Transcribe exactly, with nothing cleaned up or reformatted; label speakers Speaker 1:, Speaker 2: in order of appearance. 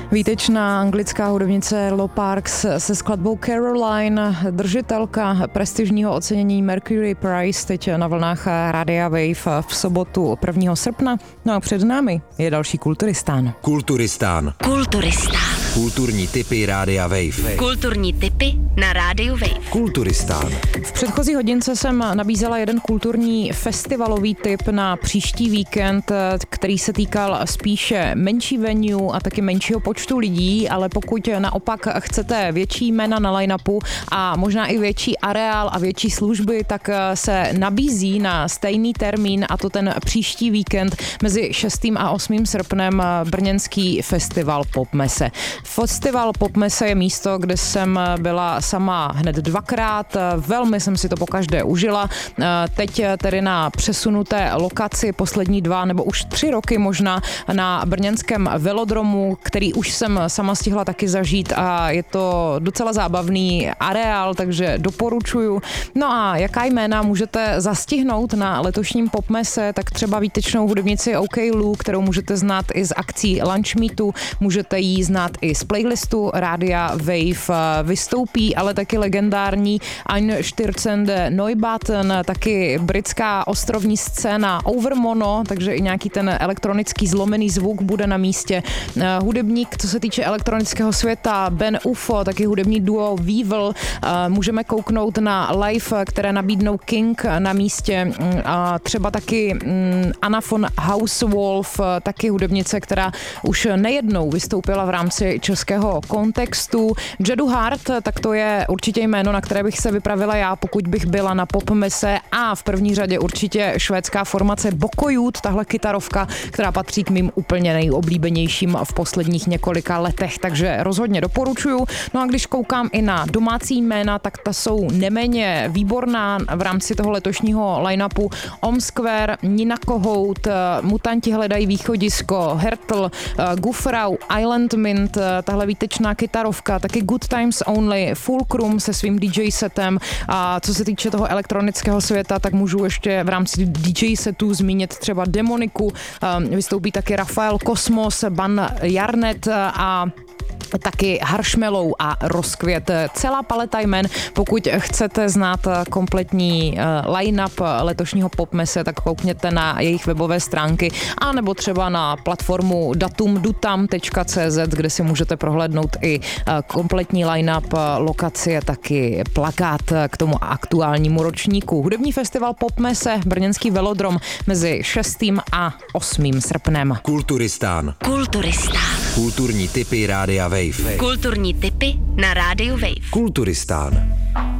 Speaker 1: Výtečná anglická hudebnice Lo Parks se skladbou Caroline, držitelka prestižního ocenění Mercury Prize, teď na vlnách Rádia Wave v sobotu prvního srpna. No a před námi je další Kulturistán.
Speaker 2: Kulturistán.
Speaker 3: Kulturistán.
Speaker 2: Kulturní tipy Rádia Wave.
Speaker 3: Kulturní tipy na Rádiu Wave.
Speaker 2: Kulturistán.
Speaker 1: V předchozí hodince jsem nabízela jeden kulturní festivalový tip na příští víkend, který se týkal spíše menší venue a taky menšího počtu lidí, ale pokud naopak chcete větší jména na line-upu a možná i větší areál a větší služby, tak se nabízí na stejný termín, a to ten příští víkend mezi šestým a osmým srpnem brněnský festival Popmese. Festival Popmese je místo, kde jsem byla sama hned dvakrát, velmi jsem si to pokaždé užila. Teď tedy na přesunuté lokaci poslední dva nebo už tři roky možná na brněnském velodromu, který už jsem sama stihla taky zažít a je to docela zábavný areál, takže doporučuju. No a jaká jména můžete zastihnout na letošním Popmese, tak třeba výtečnou hudebnici OK Lou, kterou můžete znát i z akcí Lunch Meetu, můžete jí znát i z playlistu Rádia Wave. Vystoupí ale taky legendární Einstürzende Neubauten, taky britská ostrovní scéna Overmono, takže i nějaký ten elektronický zlomený zvuk bude na místě. Hudebník, co se týče elektronického světa, Ben Ufo, taky hudební duo Weevil. Můžeme kouknout na live, které nabídnou King na místě. A třeba taky Anna von Hauswolf, taky hudebnice, která už nejednou vystoupila v rámci českého kontextu. Jedu Hart, tak to je určitě jméno, na které bych se vypravila já, pokud bych byla na Popmese, a v první řadě určitě švédská formace Bokojut, tahle kytarovka, která patří k mým úplně nejoblíbenějším v posledních několika letech, takže rozhodně doporučuju. No a když koukám i na domácí jména, tak ta jsou neméně výborná v rámci toho letošního line-upu. Om Square, Nina Kohout, Mutanti hledají východisko, Hertl, Gufrau, Island Mint, tahle výtečná kytarovka, taky Good Times Only, Fulcrum se svým D J setem. A co se týče toho elektronického světa, tak můžu ještě v rámci D J setů zmínit třeba Demoniku, vystoupí taky Rafael Kosmos, Ban Jarnet a taky Harshmellow a Rozkvět. Celá paleta jmen. Pokud chcete znát kompletní line-up letošního Popmese, tak koukněte na jejich webové stránky a nebo třeba na platformu datum dutam tečka cé zet, kde si můžete prohlédnout i kompletní line-up, lokaci a taky plakát k tomu aktuálnímu ročníku. Hudební festival Popmese, brněnský velodrom mezi šestým a osmým srpnem.
Speaker 2: Kulturistán.
Speaker 3: Kulturistán.
Speaker 2: Kulturní tipy Rádia Wave.
Speaker 3: Kulturní tipy na Rádiu Wave.
Speaker 2: Kulturistán.